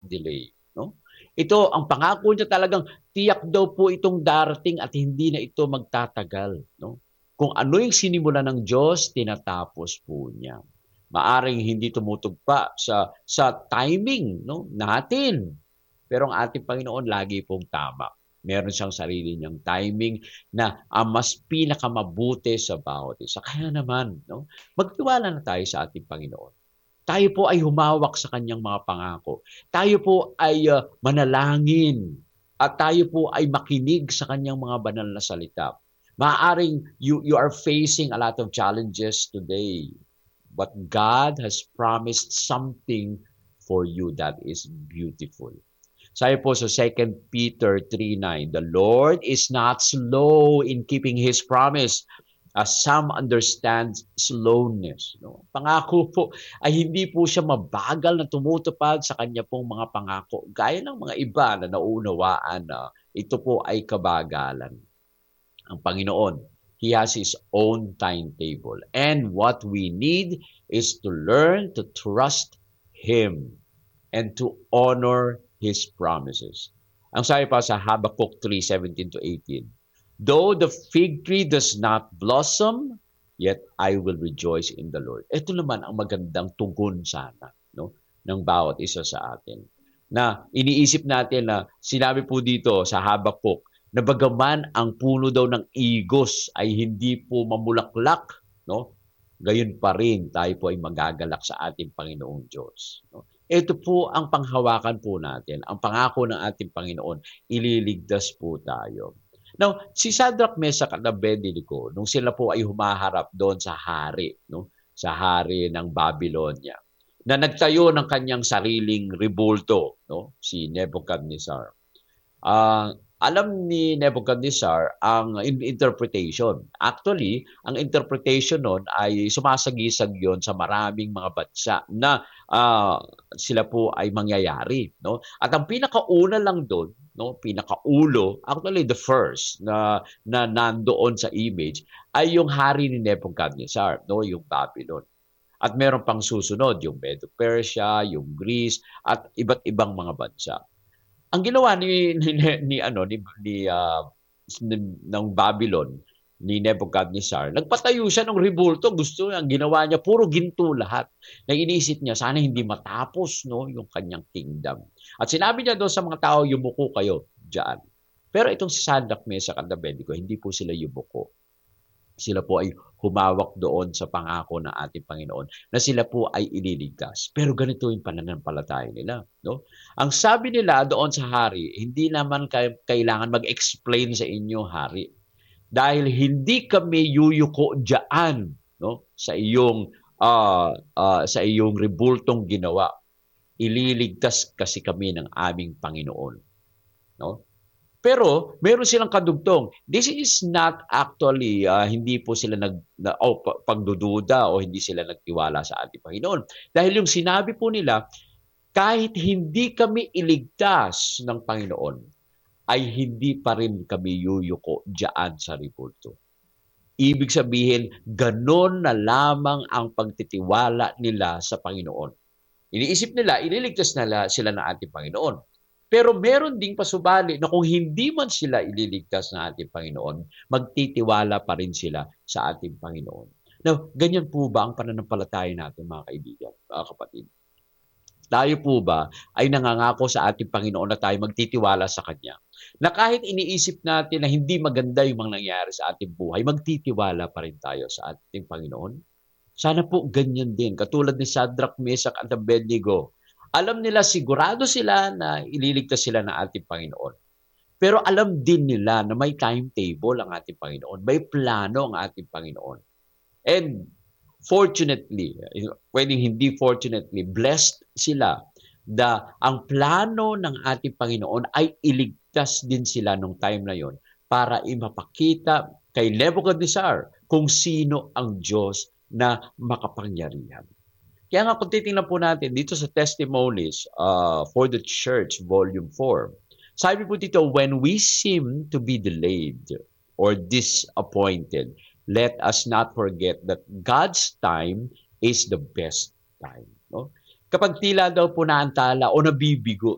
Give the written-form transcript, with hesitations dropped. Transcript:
delay. No? Ito, ang pangako niya talagang tiyak daw po itong darating at hindi na ito magtatagal. No? Kung ano yung sinimula ng Diyos, tinatapos po niya. Maaring hindi tumutugpa sa timing natin. Pero ang ating Panginoon lagi pong tama. Meron siyang sarili niyang timing na mas pinakamabuti sa bawat isa. Kaya naman, magtiwala na tayo sa ating Panginoon. Tayo po ay humawak sa kanyang mga pangako. Tayo po ay manalangin at tayo po ay makinig sa kanyang mga banal na salita. Maaaring you are facing a lot of challenges today, but God has promised something for you that is beautiful. Sabi po sa 2 Peter 3:9, the Lord is not slow in keeping His promise, as some understand slowness. No? Pangako po ay hindi po siya mabagal na tumutupad sa kanya pong mga pangako. Gaya ng mga iba na nauunawaan na ito po ay kabagalan. Ang Panginoon, He has His own timetable. And what we need is to learn to trust Him and to honor His promises. Ang sabi pa sa Habakkuk 3:17-18, though the fig tree does not blossom, yet I will rejoice in the Lord. Ito naman ang magandang tugon sana ng bawat isa sa atin. Na iniisip natin na sinabi po dito sa Habakkuk na bagaman ang puno daw ng igos ay hindi po mamulaklak, gayon pa rin tayo po ay magagalak sa ating Panginoong Diyos. Ito po ang panghawakan po natin, ang pangako ng ating Panginoon, ililigtas po tayo. Now, si Shadrach, Meshach at Abednego, nung sila po ay humaharap doon sa hari, sa hari ng Babylonia, na nagtayo ng kanyang sariling rebulto, si Nebuchadnezzar. Alam ni Nebuchadnezzar ang interpretation. Actually, ang interpretation nun ay sumasagisag yon sa maraming mga bansa na sila po ay mangyayari. At ang pinakauna lang doon, pinakaulo, actually the first na nandoon sa image, ay yung hari ni Nebuchadnezzar, yung Babylon. At meron pang susunod, yung Medo-Persia, yung Greece, at iba't ibang mga bansa. Ang ginawa ng Babylon, ni Nebuchadnezzar, nagpatayo siya ng rebulto. Gusto niya, ang ginawa niya, puro ginto lahat. Na iniisip niya, sana hindi matapos yung kanyang kingdom. At sinabi niya doon sa mga tao, yumuko kayo dyan. Pero itong si Shadrach, Meshach at Abednego, hindi po sila yumuko. Sila po ay humawak doon sa pangako ng ating Panginoon na sila po ay ililigtas. Pero ganito yung pananampalataya nila. Ang sabi nila doon sa hari, hindi naman kailangan mag-explain sa inyo, hari. Dahil hindi kami yuyuko diyan sa iyong rebultong ginawa. Ililigtas kasi kami ng aming Panginoon. Pero meron silang kadugtong. This is not actually hindi po sila pagdududa o hindi sila nagtiwala sa ating Panginoon. Dahil yung sinabi po nila, kahit hindi kami iligtas ng Panginoon, ay hindi pa rin kami yuyuko diyan sa rebulto. Ibig sabihin, ganon na lamang ang pagtitiwala nila sa Panginoon. Iniisip nila, ililigtas na sila ng ating Panginoon. Pero meron ding pasubali na kung hindi man sila ililigtas ng ating Panginoon, magtitiwala pa rin sila sa ating Panginoon. Now, ganyan po ba ang pananampalataya natin, mga kaibigan, mga kapatid? Tayo po ba ay nangangako sa ating Panginoon na tayo magtitiwala sa Kanya? Na kahit iniisip natin na hindi maganda yung mga nangyari sa ating buhay, magtitiwala pa rin tayo sa ating Panginoon? Sana po ganyan din. Katulad ni Shadrach, Meshach at Abednego. Alam nila, sigurado sila na ililigtas sila ng ating Panginoon. Pero alam din nila na may timetable ang ating Panginoon. May plano ang ating Panginoon. And fortunately, pwedeng hindi fortunately, blessed sila na ang plano ng ating Panginoon ay iligtas din sila nung time na yon para imapakita kay Nebuchadnezzar kung sino ang Diyos na makapangyarihan. Kaya nga kung titingnan po natin dito sa Testimonies for the Church, Volume 4, sabi po dito, when we seem to be delayed or disappointed, let us not forget that God's time is the best time. Kapag tila daw po naantala o nabibigo